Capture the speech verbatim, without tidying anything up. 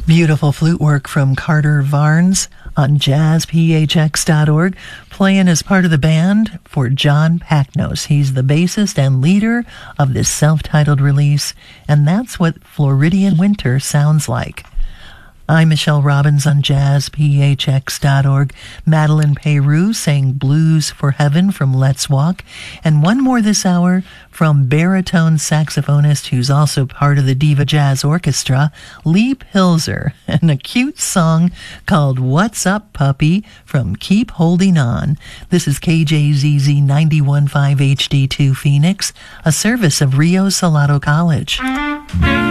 Beautiful flute work from Carter Varnes on jazz p h x dot org, playing as part of the band for John Packnos. He's the bassist and leader of this self-titled release, and that's what Floridian Winter sounds like. I'm Michelle Robbins on jazz p h x dot org. Madeline Peru sang Blues for Heaven from Let's Walk. And one more this hour from baritone saxophonist who's also part of the Diva Jazz Orchestra, Lee Pilzer, and a cute song called What's Up, Puppy from Keep Holding On. This is K J Z Z ninety-one point five H D two Phoenix, a service of Rio Salado College.